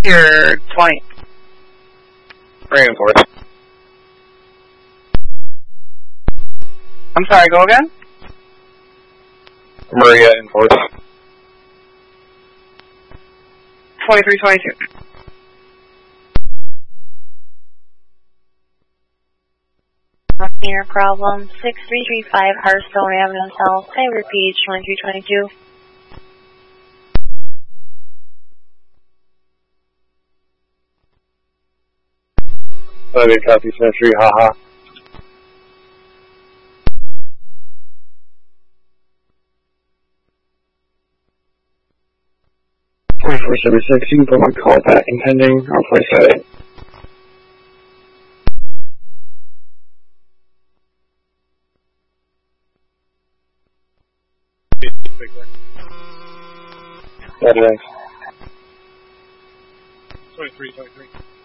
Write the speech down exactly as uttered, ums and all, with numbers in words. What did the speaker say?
You're twenty. Reinforce. I'm sorry, go again? Maria, enforce. twenty-three twenty-two. Senior problem, six three three five Hearthstone Avenue South, I repeat, twenty-three twenty-two. Levy, copy, Sentry, haha. forty-four seventy-six, you can put my call back intending, I'll place that in. That is. twenty-three twenty-three.